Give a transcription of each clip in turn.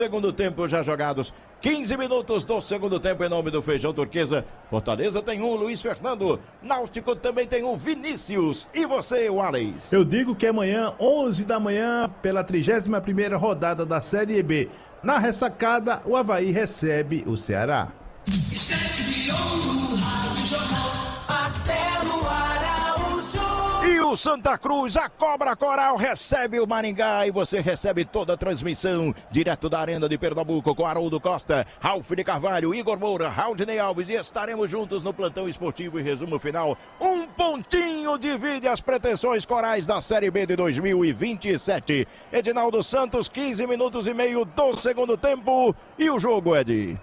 Segundo tempo já jogados, 15 minutos do segundo tempo em nome do Feijão Turquesa. Fortaleza tem um, Luiz Fernando. Náutico também tem um, Vinícius. E você, Wallace? Eu digo que amanhã, 11 da manhã, pela 31ª rodada da Série B. Na ressacada, o Avaí recebe o Ceará. Estante de ouro, Rádio Jornal, Marcelo Araújo. E o Santa Cruz, a Cobra Coral, recebe o Maringá e você recebe toda a transmissão direto da Arena de Pernambuco com Haroldo Costa, Ralf de Carvalho, Igor Moura, Raudinei Alves e estaremos juntos no plantão esportivo e resumo final. Um pontinho divide as pretensões corais da Série B de 2027. Edinaldo Santos, 15 minutos e meio do segundo tempo e o jogo, Ed.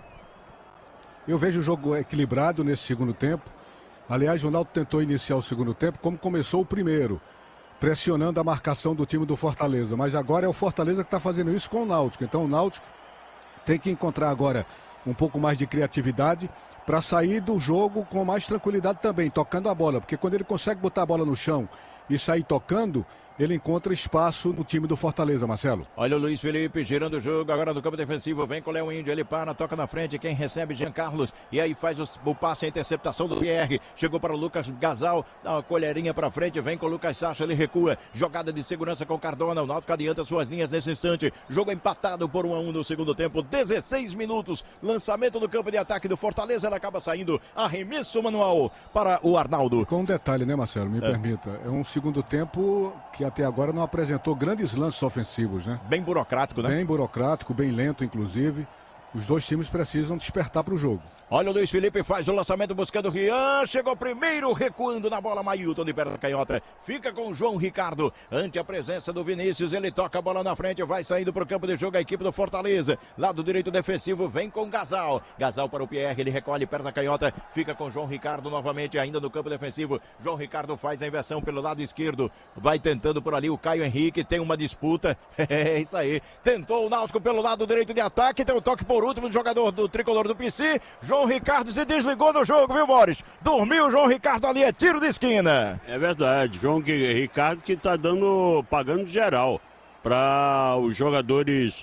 Eu vejo o jogo equilibrado nesse segundo tempo. Aliás, o Náutico tentou iniciar o segundo tempo como começou o primeiro, pressionando a marcação do time do Fortaleza. Mas agora é o Fortaleza que está fazendo isso com o Náutico. Então o Náutico tem que encontrar agora um pouco mais de criatividade para sair do jogo com mais tranquilidade também, tocando a bola. Porque quando ele consegue botar a bola no chão e sair tocando, ele encontra espaço no time do Fortaleza, Marcelo. Olha o Luiz Felipe girando o jogo agora no campo defensivo, vem com o Léo Índio, ele para, toca na frente, quem recebe Jean Carlos, e aí faz o passe, a interceptação do Pierre, chegou para o Lucas Gasal, dá uma colherinha para frente, vem com o Lucas Sacha, ele recua, jogada de segurança com Cardona, o Náutico adianta suas linhas nesse instante, jogo empatado por 1-1 no segundo tempo, 16 minutos, lançamento do campo de ataque do Fortaleza, ela acaba saindo, arremesso manual para o Arnaldo. Com um detalhe, né, Marcelo, me permita, é um segundo tempo que até agora não apresentou grandes lances ofensivos, né? Bem burocrático, né? Bem burocrático, bem lento, inclusive. Os dois times precisam despertar para o jogo. Olha o Luiz Felipe, faz o lançamento buscando o Rian, chegou primeiro, recuando na bola, Mailton de perna canhota, fica com o João Ricardo, ante a presença do Vinícius, ele toca a bola na frente, vai saindo para o campo de jogo a equipe do Fortaleza, lado direito defensivo, vem com Gasal, Gasal para o Pierre, ele recolhe perna canhota, fica com o João Ricardo novamente, ainda no campo defensivo, João Ricardo faz a inversão pelo lado esquerdo, vai tentando por ali o Caio Henrique, tem uma disputa, é isso aí, tentou o Náutico pelo lado direito de ataque, tem o toque por último do jogador do tricolor do PC, João Ricardo se desligou do jogo, viu, Boris? Dormiu o João Ricardo ali, é tiro de esquina. É verdade, João Ricardo que tá pagando geral para os jogadores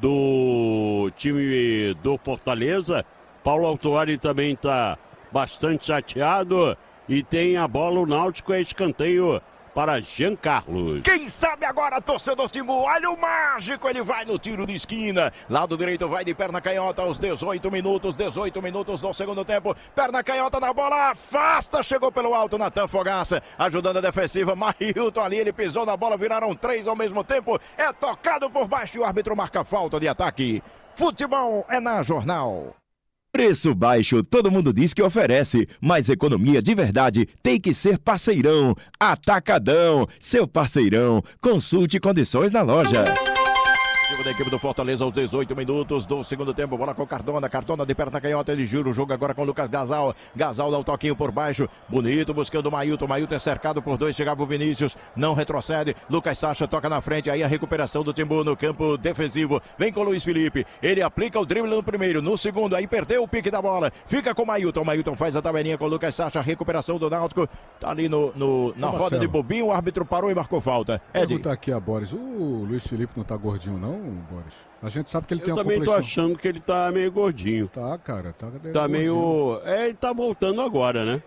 do time do Fortaleza. Paulo Autuari também tá bastante chateado e tem a bola, o Náutico é escanteio para Jean Carlos. Quem sabe agora, torcedor Timbu, olha o mágico, ele vai no tiro de esquina, lado direito vai de perna canhota aos 18 minutos do segundo tempo, perna canhota na bola, afasta, chegou pelo alto Natan Fogaça, ajudando a defensiva, Mailton ali, ele pisou na bola, viraram 3 ao mesmo tempo, é tocado por baixo e o árbitro marca falta de ataque. Futebol é na Jornal. Preço baixo, todo mundo diz que oferece, mas economia de verdade tem que ser Parceirão. Atacadão, seu parceirão. Consulte condições na loja. Da equipe do Fortaleza aos 18 minutos do segundo tempo, bola com Cardona de perna canhota, ele gira o jogo agora com o Lucas Gasal, Gasal dá um toquinho por baixo, bonito, buscando o Mailton é cercado por dois, chegava o Vinícius, não retrocede, Lucas Sacha toca na frente, aí a recuperação do Timbu no campo defensivo, vem com o Luiz Felipe, ele aplica o drible no primeiro, no segundo, aí perdeu o pique da bola, fica com o Mailton faz a tabelinha com o Lucas Sacha, recuperação do Náutico, tá ali na roda de bobinho, o árbitro parou e marcou falta. Perguntar aqui a Boris, o Luiz Felipe não tá gordinho não, Boris? A gente sabe que ele tem uma complexão. Eu também tô achando que ele tá meio gordinho. Tá, cara. Tá meio... ele tá voltando agora, né?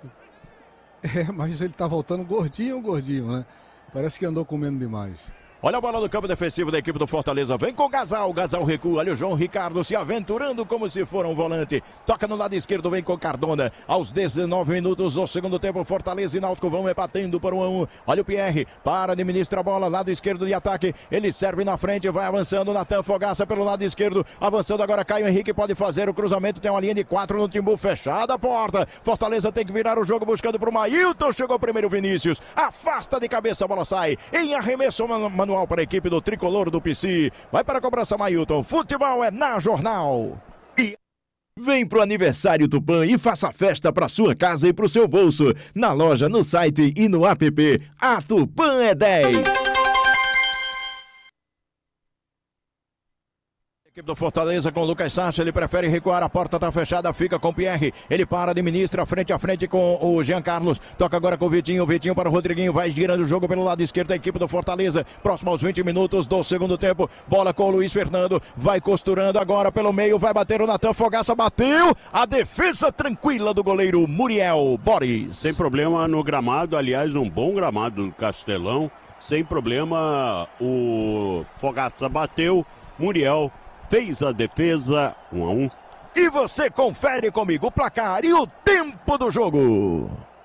Mas ele tá voltando gordinho, né? Parece que andou comendo demais. Olha a bola do campo defensivo da equipe do Fortaleza. Vem com o Gasal recua. Olha o João Ricardo se aventurando como se for um volante. Toca no lado esquerdo, vem com Cardona. Aos 19 minutos do segundo tempo, Fortaleza e Náutico vão empatando por 1-1. Olha o Pierre, administra a bola, lado esquerdo de ataque. Ele serve na frente, vai avançando. Natan Fogaça pelo lado esquerdo. Avançando agora, Caio Henrique pode fazer o cruzamento. Tem uma linha de 4 no Timbu, fechada a porta. Fortaleza tem que virar o jogo buscando pro Mailton. Chegou primeiro Vinícius. Afasta de cabeça, a bola sai. Em arremesso manual para a equipe do tricolor do PC. Vai para a cobrança, Mailton. Futebol é na Jornal. Vem pro aniversário Tupã e faça festa para sua casa e pro seu bolso. Na loja, no site e no app. A Tupã é 10. Equipe do Fortaleza com o Lucas Sacha, ele prefere recuar, a porta tá fechada, fica com o Pierre, ele para, administra frente a frente com o Jean Carlos, toca agora com o Vitinho para o Rodriguinho, vai girando o jogo pelo lado esquerdo da equipe do Fortaleza, próximo aos 20 minutos do segundo tempo, bola com o Luiz Fernando, vai costurando agora pelo meio, vai bater o Natan Fogaça, bateu, a defesa tranquila do goleiro Muriel Boris. Sem problema no gramado, aliás, um bom gramado do Castelão, sem problema, o Fogaça bateu, Muriel fez a defesa, 1-1. E você confere comigo o placar e o tempo do jogo.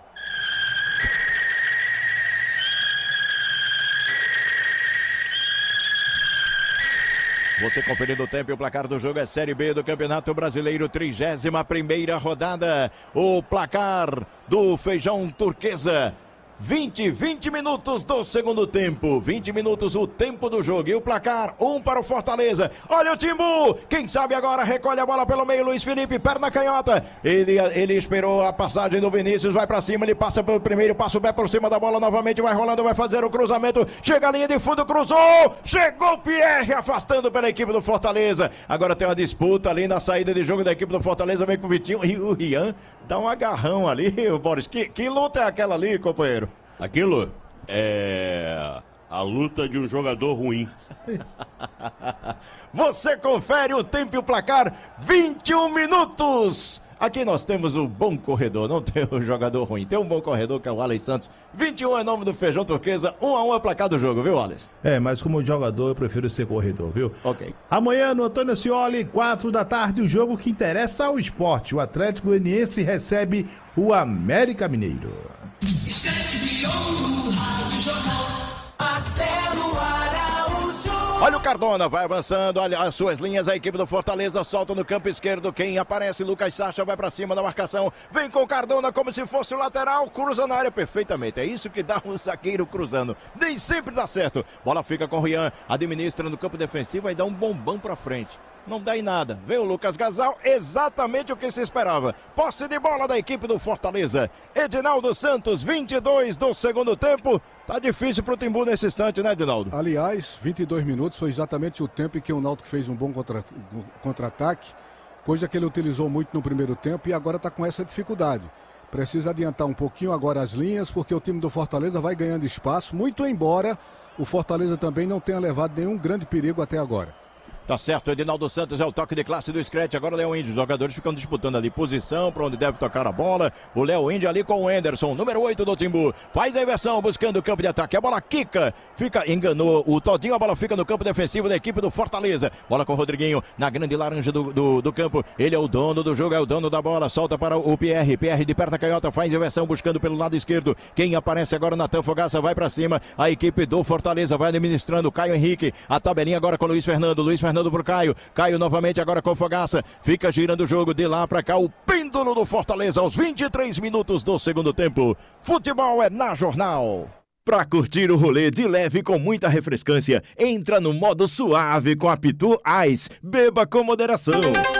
Você conferindo o tempo e o placar do jogo é Série B do Campeonato Brasileiro, 31ª rodada. O placar do Feijão Turquesa. 20 minutos do segundo tempo, 20 minutos o tempo do jogo e o placar, 1 para o Fortaleza. Olha o Timbu, quem sabe agora recolhe a bola pelo meio, Luiz Felipe, perna canhota, ele esperou a passagem do Vinícius, vai para cima, ele passa pelo primeiro, passa o pé por cima da bola, novamente vai rolando, vai fazer o cruzamento, chega a linha de fundo, cruzou, chegou o Pierre, afastando pela equipe do Fortaleza. Agora tem uma disputa ali na saída de jogo da equipe do Fortaleza, vem com o Vitinho e o Rian dá um agarrão ali, Boris, que luta é aquela ali, companheiro? Aquilo é a luta de um jogador ruim. Você confere o tempo e o placar, 21 minutos. Aqui nós temos o bom corredor, não tem o jogador ruim. Tem um bom corredor que é o Alex Santos. 21 é nome do Feijão Turquesa, 1-1 é placar do jogo, viu, Alex? Mas como jogador eu prefiro ser corredor, viu? Ok. Amanhã no Antônio Scioli, 4 da tarde, o jogo que interessa ao esporte. O Atlético Goianiense recebe o América Mineiro. Instante de ouro, Rádio Jornal, Marcelo Araújo. Olha o Cardona, vai avançando, olha as suas linhas, a equipe do Fortaleza solta no campo esquerdo, quem aparece, Lucas Sacha, vai pra cima da marcação, vem com o Cardona como se fosse o lateral, cruza na área perfeitamente, é isso que dá um zagueiro cruzando, nem sempre dá certo, bola fica com o Rian, administra no campo defensivo, vai dar um bombão pra frente. Não dá em nada. Vem o Lucas Gasal, exatamente o que se esperava. Posse de bola da equipe do Fortaleza. Edinaldo Santos, 22 do segundo tempo. Tá difícil pro Timbu nesse instante, né, Edinaldo? Aliás, 22 minutos foi exatamente o tempo em que o Náutico fez um bom contra-ataque, coisa que ele utilizou muito no primeiro tempo e agora está com essa dificuldade. Precisa adiantar um pouquinho agora as linhas, porque o time do Fortaleza vai ganhando espaço, muito embora o Fortaleza também não tenha levado nenhum grande perigo até agora. Tá certo, Edinaldo Santos é o toque de classe do Scratch. Agora o Léo Índio, os jogadores ficam disputando ali posição para onde deve tocar a bola. O Léo Índio ali com o Anderson, número 8 do Timbu. Faz a inversão, buscando o campo de ataque. A bola quica, enganou o Todinho. A bola fica no campo defensivo da equipe do Fortaleza. Bola com o Rodriguinho na grande laranja do campo. Ele é o dono do jogo, é o dono da bola. Solta para o Pierre. Pierre de perna canhota, faz a inversão, buscando pelo lado esquerdo. Quem aparece agora, Natan Fogaça, vai para cima. A equipe do Fortaleza vai administrando. Caio Henrique, a tabelinha agora com o Luiz Fernando. Luiz Fernando pro Caio. Caio novamente agora com o Fogaça. Fica girando o jogo de lá para cá. O pêndulo do Fortaleza aos 23 minutos do segundo tempo. Futebol é na Jornal. Pra curtir o rolê de leve com muita refrescância, entra no modo suave com a Pitu Ice. Beba com moderação.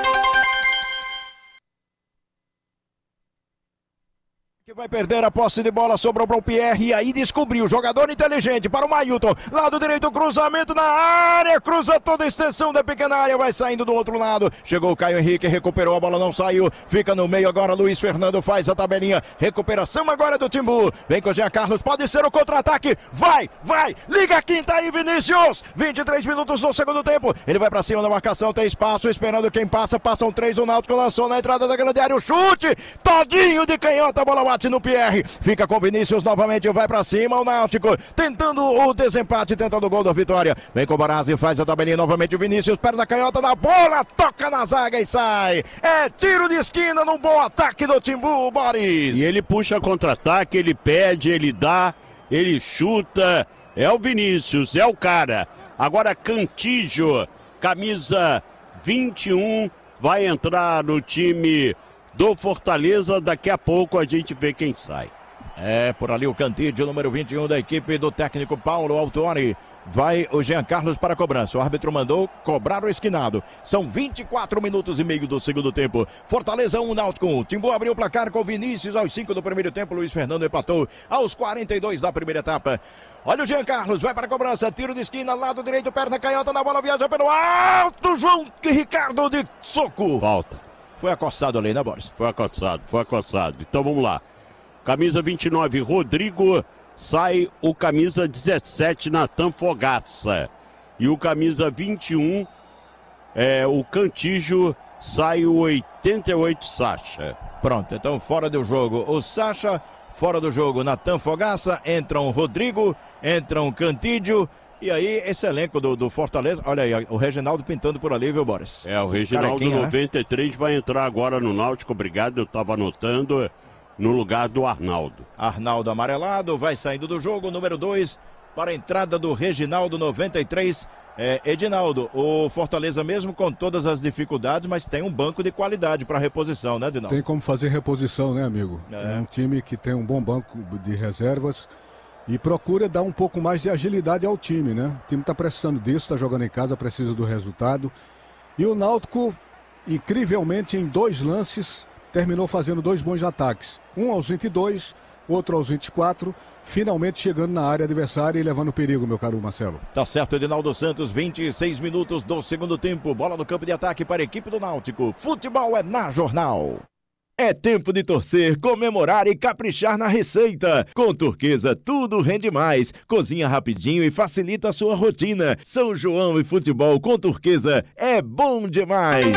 Que vai perder a posse de bola, sobrou para o Pierre e aí descobriu, jogador inteligente para o Mailton, lado direito, cruzamento na área, cruza toda a extensão da pequena área, vai saindo do outro lado, chegou o Caio Henrique, recuperou, a bola não saiu, fica no meio agora, Luiz Fernando faz a tabelinha, recuperação agora do Timbu, vem com o Jean Carlos, pode ser o contra-ataque, vai, liga a quinta aí, Vinícius, 23 minutos do segundo tempo, ele vai para cima da marcação, tem espaço, esperando quem passa, passam 3, o Náutico lançou na entrada da grande área, o chute, Todinho de canhota, a bola bate no Pierre, fica com Vinícius novamente, vai pra cima o Náutico, tentando o desempate, tentando o gol da vitória, vem com o Barazzi, faz a tabelinha novamente o Vinícius, perna canhota na bola, toca na zaga e sai, é tiro de esquina num bom ataque do Timbu, Boris. E ele puxa contra-ataque, ele pede, ele dá, ele chuta, é o Vinícius, é o cara, agora Cantígio, camisa 21, vai entrar no time do Fortaleza, daqui a pouco a gente vê quem sai. É, por ali o Cantídio, número 21 da equipe do técnico Paulo Autuori. Vai o Jean Carlos para a cobrança. O árbitro mandou cobrar o esquinado. São 24 minutos e meio do segundo tempo. Fortaleza 1, Náutico 1. Timbu abriu o placar com Vinícius aos 5 do primeiro tempo. Luiz Fernando empatou aos 42 da primeira etapa. Olha o Jean Carlos, vai para a cobrança. Tiro de esquina, lado direito, perna canhota na bola, viaja pelo alto. João Ricardo de soco. Falta. Foi acossado ali, né, Boris? Foi acossado. Então vamos lá. Camisa 29, Rodrigo. Sai o camisa 17, Natan Fogaça. E o camisa 21, o Cantígio, sai o 88, Sacha. Pronto, então fora do jogo o Sacha, fora do jogo Natan Fogaça, entram Rodrigo, entram Cantígio. E aí, esse elenco do Fortaleza, olha aí, o Reginaldo pintando por ali, viu, Boris? O Reginaldo 93 vai entrar agora no Náutico, obrigado, eu estava anotando, no lugar do Arnaldo. Arnaldo amarelado, vai saindo do jogo, número 2, para a entrada do Reginaldo 93. Edinaldo, o Fortaleza mesmo com todas as dificuldades, mas tem um banco de qualidade para reposição, né, Edinaldo? Tem como fazer reposição, né, amigo? É um time que tem um bom banco de reservas e procura dar um pouco mais de agilidade ao time, né? O time está precisando disso, está jogando em casa, precisa do resultado. E o Náutico, incrivelmente, em 2 lances, terminou fazendo 2 bons ataques. Um aos 22, outro aos 24, finalmente chegando na área adversária e levando perigo, meu caro Marcelo. Tá certo, Edinaldo Santos, 26 minutos do segundo tempo. Bola no campo de ataque para a equipe do Náutico. Futebol é na Jornal. É tempo de torcer, comemorar e caprichar na receita. Com Turquesa, tudo rende mais. Cozinha rapidinho e facilita a sua rotina. São João e futebol com Turquesa é bom demais.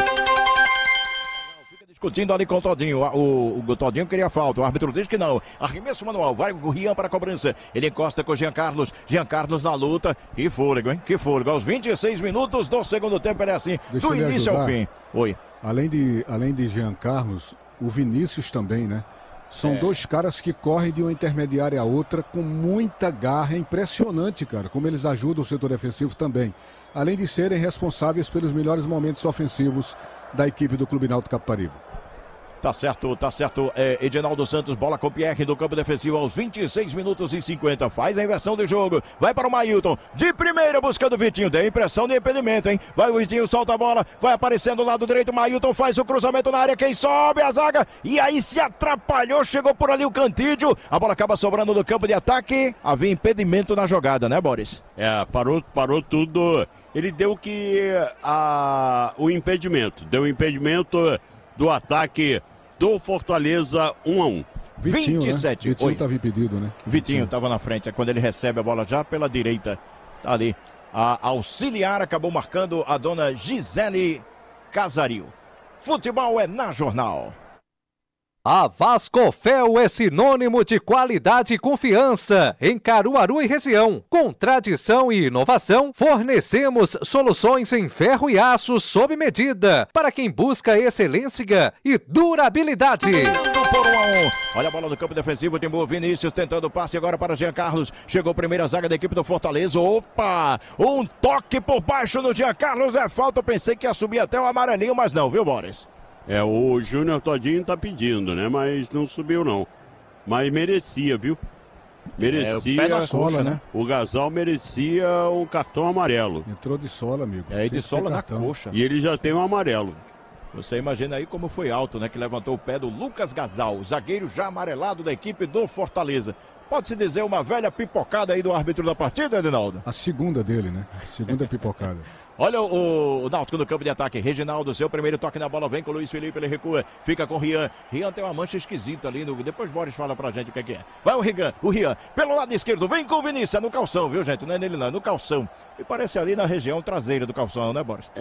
Discutindo ali com o Todinho. O Todinho queria falta. O árbitro diz que não. Arremesso manual. Vai o Rian para a cobrança. Ele encosta com o Jean Carlos. Jean Carlos na luta. Que fôlego, hein? Que fôlego. Aos 26 minutos do segundo tempo, ele é assim. Do início ao fim. Oi. Além de Jean Carlos, o Vinícius também, né? São 2 caras que correm de uma intermediária a outra com muita garra. É impressionante, cara, como eles ajudam o setor defensivo também. Além de serem responsáveis pelos melhores momentos ofensivos da equipe do Clube Náutico Capibaribe. Tá certo. Edinaldo Santos, bola com Pierre do campo defensivo aos 26 minutos e 50. Faz a inversão de jogo. Vai para o Mailton. De primeira buscando o Vitinho. Deu impressão de impedimento, hein? Vai o Vitinho, solta a bola. Vai aparecendo do lado direito. Mailton faz o cruzamento na área. Quem sobe a zaga. E aí se atrapalhou. Chegou por ali o Cantídio. A bola acaba sobrando no campo de ataque. Havia impedimento na jogada, né, Boris? Parou tudo. Ele deu o impedimento. Deu o impedimento do ataque do Fortaleza 1-1. Vitinho, 27. Né? Vitinho estava impedido, né? Vitinho estava na frente, é quando ele recebe a bola já pela direita. Tá ali. A auxiliar acabou marcando a dona Gisele Casario. Futebol é na Jornal. A Vascofel é sinônimo de qualidade e confiança em Caruaru e região. Com tradição e inovação, fornecemos soluções em ferro e aço sob medida para quem busca excelência e durabilidade. Por 1-1. Olha a bola do campo defensivo, tem o Vinícius tentando o passe agora para Jean Carlos. Chegou a primeira zaga da equipe do Fortaleza. Opa! Um toque por baixo no Jean Carlos, é falta. Eu pensei que ia subir até o amarelinho, mas não, viu, Boris? O Júnior Todinho tá pedindo, né? Mas não subiu, não. Mas merecia, viu? Merecia. O sola, né? O Gasal merecia um cartão amarelo. Entrou de sola, amigo. De sola na coxa. E ele já tem um amarelo. Você imagina aí como foi alto, né? Que levantou o pé do Lucas Gasal, zagueiro já amarelado da equipe do Fortaleza. Pode-se dizer uma velha pipocada aí do árbitro da partida, Edinaldo? A segunda dele, né? Segunda pipocada. Olha o Náutico no campo de ataque. Reginaldo, seu primeiro toque na bola. Vem com o Luiz Felipe, ele recua. Fica com o Rian. Rian tem uma mancha esquisita ali. Depois Boris fala pra gente o que é. Vai o Rian. Pelo lado esquerdo. Vem com o Vinícius. É no calção, viu, gente? Não é nele, não. É no calção. E parece ali na região traseira do calção, né, Boris?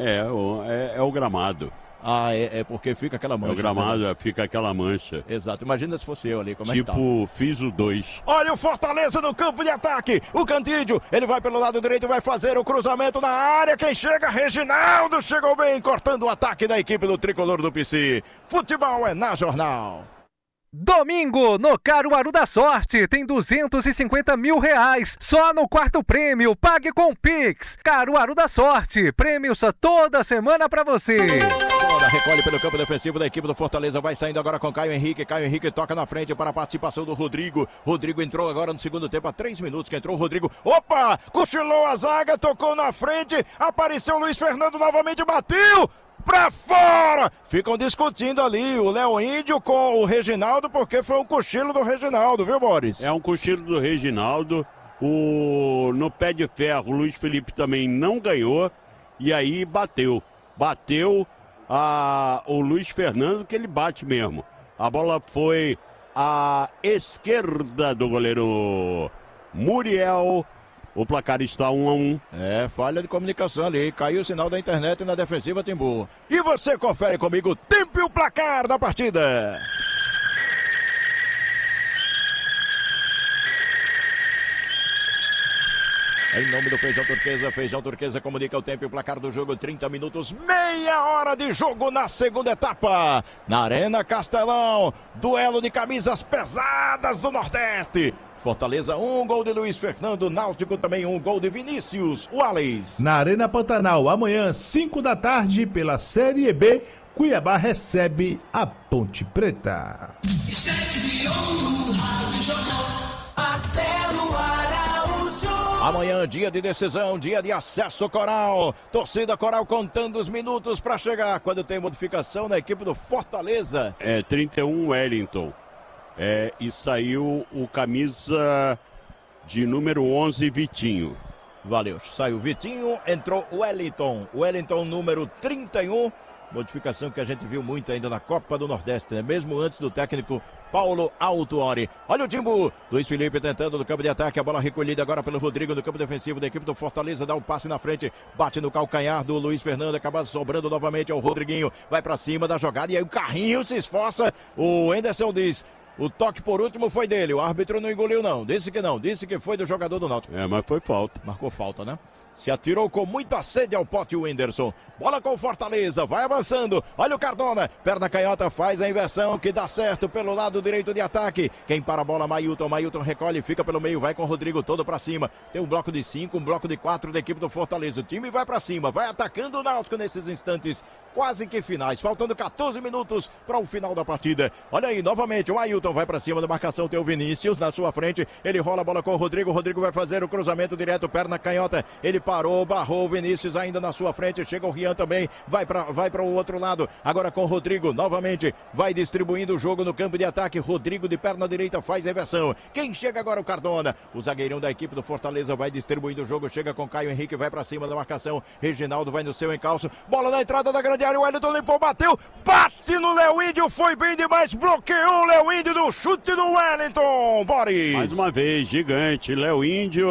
É o gramado. É porque fica aquela mancha. O gramado, né? Fica aquela mancha. Exato, imagina se fosse eu ali, como é que tá? Fiz o 2. Olha o Fortaleza no campo de ataque, o Cantídio, ele vai pelo lado direito, vai fazer o cruzamento na área, quem chega? Reginaldo, chegou bem, cortando o ataque da equipe do Tricolor do PC. Futebol é na Jornal. Domingo, no Caruaru da Sorte, tem 250 mil reais. Só no quarto prêmio, pague com Pix. Caruaru da Sorte, prêmios toda semana pra você. recolhe pelo campo defensivo da equipe do Fortaleza. Vai saindo agora com Caio Henrique. Caio Henrique toca na frente para a participação do Rodrigo. Rodrigo entrou agora no segundo tempo, há 3 minutos que entrou o Rodrigo. Opa! Cochilou a zaga, tocou na frente. Apareceu o Luiz Fernando novamente, bateu! Pra fora! Ficam discutindo ali o Léo Índio com o Reginaldo, porque foi um cochilo do Reginaldo, viu, Boris? É um cochilo do Reginaldo. No pé de ferro, o Luiz Felipe também não ganhou. E aí bateu. Bateu o Luiz Fernando, que ele bate mesmo. A bola foi à esquerda do goleiro Muriel. O placar está 1-1. É, falha de comunicação ali. Caiu o sinal da internet na defensiva Timbu. E você confere comigo o tempo e o placar da partida. Em nome do Feijão Turquesa comunica o tempo e o placar do jogo, 30 minutos, meia hora de jogo na segunda etapa. Na Arena Castelão, duelo de camisas pesadas do Nordeste. Fortaleza, 1 gol de Luiz Fernando, Náutico também 1 gol de Vinícius Wallace. Na Arena Pantanal, amanhã, 5 da tarde, pela Série B, Cuiabá recebe a Ponte Preta. Estante de ouro, Rádio Jornal, Marcelo Araújo. Amanhã, dia de decisão, dia de acesso Coral. Torcida Coral contando os minutos para chegar. Quando tem modificação na equipe do Fortaleza. 31 Wellington. E saiu o camisa de número 11, Vitinho. Valeu, saiu Vitinho, entrou o Wellington. Wellington número 31. Modificação que a gente viu muito ainda na Copa do Nordeste, né? Mesmo antes do técnico Paulo Autuori. Olha o Timbu, Luiz Felipe tentando no campo de ataque, a bola recolhida agora pelo Rodrigo no campo defensivo da equipe do Fortaleza, dá um passe na frente, bate no calcanhar do Luiz Fernando, acaba sobrando novamente ao Rodriguinho, vai pra cima da jogada e aí o carrinho se esforça, o Henderson diz: o toque por último foi dele, o árbitro não engoliu não, disse que foi do jogador do Náutico. Mas foi falta. Marcou falta, né? Se atirou com muita sede ao pote o Whindersson. Bola com o Fortaleza, vai avançando. Olha o Cardona, perna canhota, faz a inversão que dá certo pelo lado direito de ataque. Quem para a bola, Mailton. Mailton recolhe, fica pelo meio, vai com o Rodrigo todo pra cima. Tem um bloco de 5, um bloco de 4 da equipe do Fortaleza. O time vai pra cima, vai atacando o Náutico nesses instantes quase que finais. Faltando 14 minutos para o final da partida. Olha aí, novamente, o Ailton vai pra cima da marcação, tem o Vinícius na sua frente. Ele rola a bola com o Rodrigo. O Rodrigo vai fazer o cruzamento direto, perna canhota. Ele parou, barrou o Vinícius ainda na sua frente. Chega o Rian também, vai para o outro lado. Agora com o Rodrigo, novamente, vai distribuindo o jogo no campo de ataque. Rodrigo de perna direita faz a inversão. Quem chega agora? O Cardona. O zagueirão da equipe do Fortaleza vai distribuindo o jogo. Chega com Caio Henrique, vai para cima da marcação. Reginaldo vai no seu encalço. Bola na entrada da grande área. O Wellington limpou, bateu. Bate no Léo Índio. Foi bem demais. Bloqueou o Léo Índio do chute do Wellington. Boris. Mais uma vez, gigante. Léo Índio,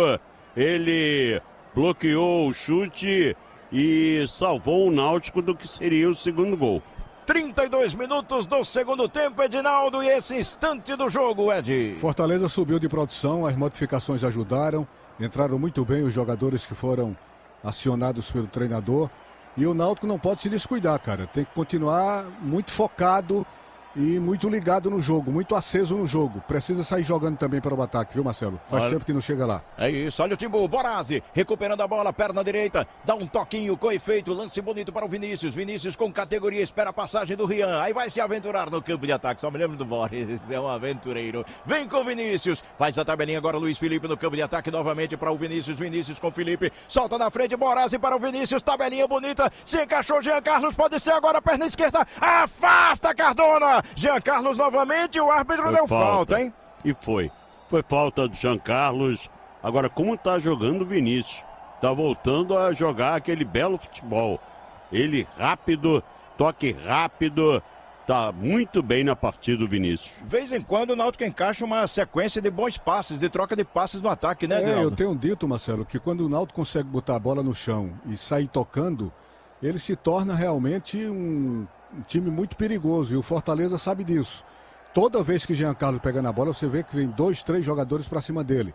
ele bloqueou o chute e salvou o Náutico do que seria o segundo gol. 32 minutos do segundo tempo, Edinaldo, e esse instante do jogo, Ed. Fortaleza subiu de produção, as modificações ajudaram, entraram muito bem os jogadores que foram acionados pelo treinador. E o Náutico não pode se descuidar, cara. Tem que continuar muito focado e muito ligado no jogo, muito aceso no jogo. Precisa sair jogando também para o ataque, viu, Marcelo? Faz tempo que não chega lá. É isso, olha o Timbu, Borazzi, recuperando a bola, perna direita, dá um toquinho com efeito, lance bonito para o Vinícius. Vinícius com categoria, espera a passagem do Rian, aí vai se aventurar no campo de ataque. Só me lembro do Boris, é um aventureiro. Vem com o Vinícius, faz a tabelinha agora, Luiz Felipe no campo de ataque novamente para o Vinícius. Vinícius com Felipe, solta na frente, Borazzi para o Vinícius, tabelinha bonita, se encaixou Jean Carlos, pode ser agora, perna esquerda, afasta Cardona. Jean Carlos novamente, o árbitro deu falta, hein? E foi falta do Jean Carlos. Agora, como tá jogando o Vinícius? Tá voltando a jogar aquele belo futebol. Ele rápido, toque rápido, tá muito bem na partida o Vinícius. De vez em quando o Náutico encaixa uma sequência de bons passes, de troca de passes no ataque, né, Edinaldo? Eu tenho dito, Marcelo, que quando o Náutico consegue botar a bola no chão e sair tocando, ele se torna realmente um time muito perigoso, e o Fortaleza sabe disso. Toda vez que Jean Carlos pega na bola, você vê que vem 2, 3 jogadores para cima dele.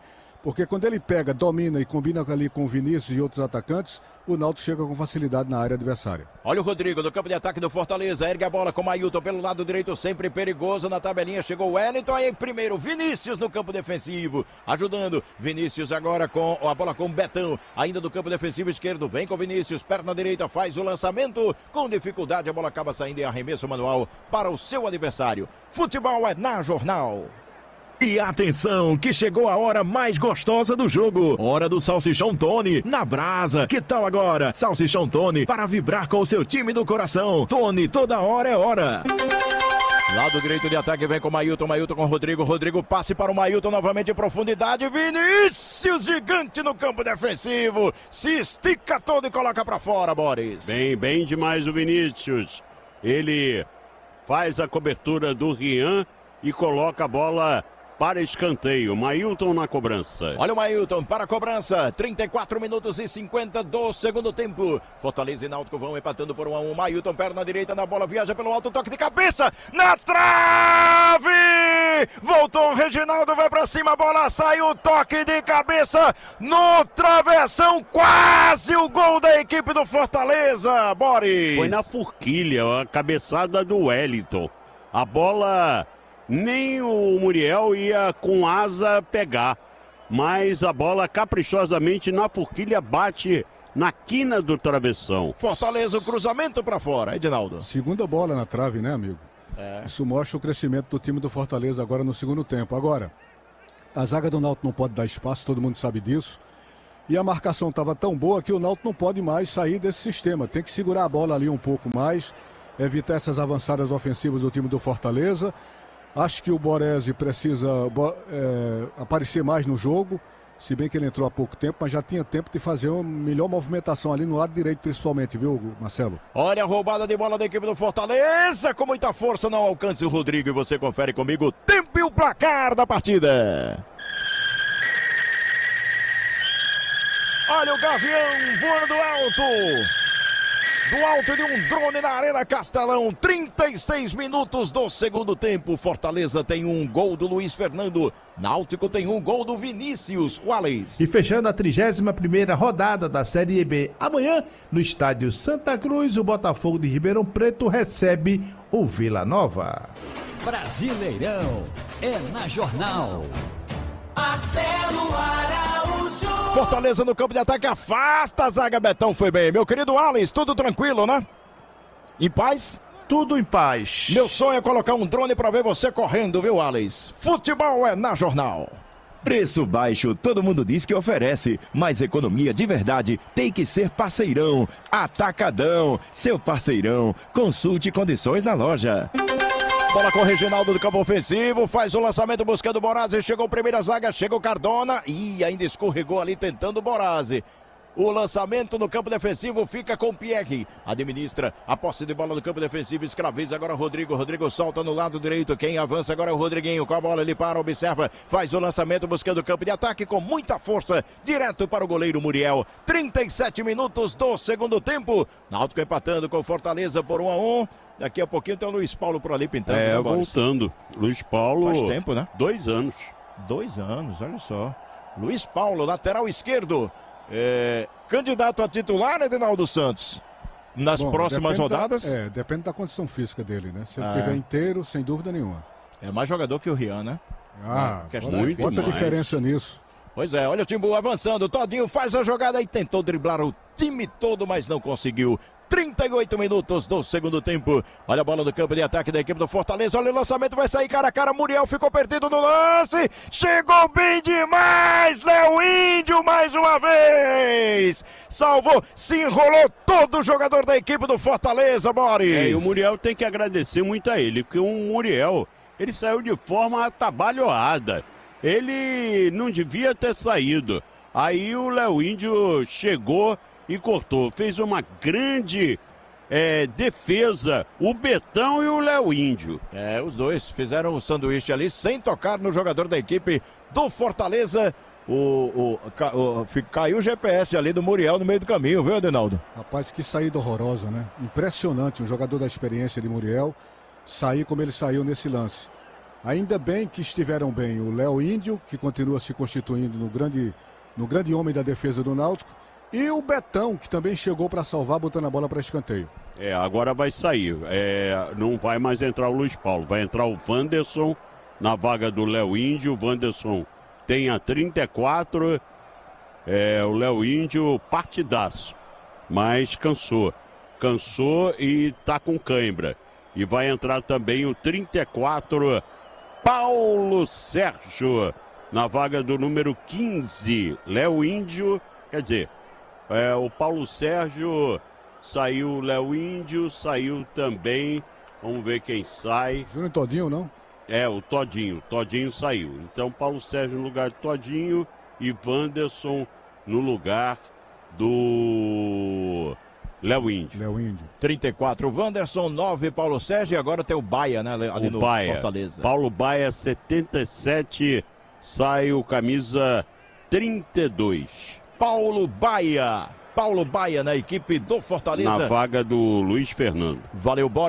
Porque quando ele pega, domina e combina ali com o Vinícius e outros atacantes, o Náutico chega com facilidade na área adversária. Olha o Rodrigo no campo de ataque do Fortaleza. Ergue a bola com o Mailton pelo lado direito, sempre perigoso na tabelinha. Chegou o Wellington, aí primeiro Vinícius no campo defensivo, ajudando. Vinícius agora com a bola com o Betão, ainda do campo defensivo esquerdo. Vem com o Vinícius, perna direita, faz o lançamento. Com dificuldade, a bola acaba saindo em arremesso manual para o seu adversário. Futebol é na Jornal. E atenção, que chegou a hora mais gostosa do jogo. Hora do Salsichão Tony, na brasa. Que tal agora? Salsichão Tony, para vibrar com o seu time do coração. Tony, toda hora é hora. Lado direito de ataque vem com o Mailton, Mailton com o Rodrigo, Rodrigo passe para o Mailton novamente em profundidade, Vinícius gigante no campo defensivo, se estica todo e coloca para fora, Boris. Bem demais o Vinícius. Ele faz a cobertura do Rian e coloca a bola para escanteio. Mailton na cobrança. Olha o Mailton para a cobrança. 34 minutos e 50 do segundo tempo. Fortaleza e Náutico vão empatando por 1-1. Mailton, perna direita na bola, viaja pelo alto, toque de cabeça. Na trave! Voltou o Reginaldo, vai para cima, a bola saiu, toque de cabeça no travessão. Quase o gol da equipe do Fortaleza, Boris. Foi na forquilha, a cabeçada do Wellington. A bola... Nem o Muriel ia com asa pegar, mas a bola caprichosamente na forquilha bate na quina do travessão. Fortaleza, o cruzamento para fora, Edinaldo. Segunda bola na trave, né, amigo? Isso mostra o crescimento do time do Fortaleza agora no segundo tempo. Agora, a zaga do Náutico não pode dar espaço, todo mundo sabe disso. E a marcação estava tão boa que o Náutico não pode mais sair desse sistema. Tem que segurar a bola ali um pouco mais, evitar essas avançadas ofensivas do time do Fortaleza. Acho que o Boresi precisa aparecer mais no jogo, se bem que ele entrou há pouco tempo, mas já tinha tempo de fazer uma melhor movimentação ali no lado direito principalmente, viu, Marcelo? Olha a roubada de bola da equipe do Fortaleza, com muita força, não alcança o Rodrigo e você confere comigo o tempo e o placar da partida. Olha o Gavião voando do alto. Do alto de um drone na Arena Castelão, 36 minutos do segundo tempo. Fortaleza tem um gol do Luiz Fernando. Náutico tem um gol do Vinícius Wallace. E fechando a 31ª rodada da Série B, amanhã, no estádio Santa Cruz, o Botafogo de Ribeirão Preto recebe o Vila Nova. Brasileirão é na Jornal. Marcelo Araújo. Fortaleza no campo de ataque, afasta a zaga, Betão foi bem. Meu querido Wallace, tudo tranquilo, né? Em paz? Tudo em paz. Meu sonho é colocar um drone pra ver você correndo, viu, Wallace? Futebol é na Jornal. Preço baixo, todo mundo diz que oferece, mas economia de verdade tem que ser Parceirão. Atacadão, seu parceirão. Consulte condições na loja. Bola com o Reginaldo do campo ofensivo, faz o lançamento buscando o Borazzi, chegou a primeira zaga, chega o Cardona e ainda escorregou ali tentando o Borazzi. O lançamento no campo defensivo fica com o Pierre, administra a posse de bola no campo defensivo, escraviza agora o Rodrigo, Rodrigo solta no lado direito, quem avança agora é o Rodriguinho, com a bola ele para, observa, faz o lançamento buscando o campo de ataque com muita força, direto para o goleiro Muriel. 37 minutos do segundo tempo, Náutico empatando com Fortaleza por 1-1. Daqui a pouquinho tem o Luiz Paulo por ali pintando. É, voltando. Luiz Paulo. Faz tempo, né? 2 anos. 2 anos, olha só. Luiz Paulo, lateral esquerdo. Candidato a titular, Edinaldo Santos? Nas próximas rodadas? Depende da condição física dele, né? Se ele estiver inteiro, sem dúvida nenhuma. É mais jogador que o Rian, né? Bota diferença nisso. Pois é, olha o Timbu avançando, Todinho faz a jogada e tentou driblar o time todo, mas não conseguiu. 38 minutos do segundo tempo. Olha a bola no campo de ataque da equipe do Fortaleza. Olha o lançamento, vai sair cara a cara. Muriel ficou perdido no lance. Chegou bem demais. Léo Índio mais uma vez. Salvou, se enrolou todo o jogador da equipe do Fortaleza, Boris. E o Muriel tem que agradecer muito a ele, porque o Muriel, ele saiu de forma atabalhoada. Ele não devia ter saído. Aí o Léo Índio chegou e cortou, fez uma grande defesa, o Betão e o Léo Índio. Os dois fizeram o sanduíche ali sem tocar no jogador da equipe do Fortaleza. Caiu o GPS ali do Muriel no meio do caminho, viu, Adinaldo? Rapaz, que saída horrorosa, né? Impressionante, um jogador da experiência de Muriel sair como ele saiu nesse lance. Ainda bem que estiveram bem o Léo Índio, que continua se constituindo no grande homem da defesa do Náutico, e o Betão, que também chegou para salvar, botando a bola para escanteio. Agora vai sair. Não vai mais entrar o Luiz Paulo. Vai entrar o Wanderson na vaga do Léo Índio. O Wanderson tem a 34. O Léo Índio, partidaço. Mas cansou. Cansou e tá com cãibra. E vai entrar também o 34, Paulo Sérgio, na vaga do número 15. Léo Índio, quer dizer, o Paulo Sérgio, saiu o Léo Índio, saiu também, vamos ver quem sai. Júnior Todinho, não? O Todinho. Todinho saiu. Então, Paulo Sérgio no lugar de Todinho e Wanderson no lugar do Léo Índio. 34, Wanderson, 9, Paulo Sérgio, e agora tem o Baia, né? Ali no Fortaleza. Paulo Baia, 77, sai o camisa 32. Paulo Baia na equipe do Fortaleza. Na vaga do Luiz Fernando. Valeu, Boris.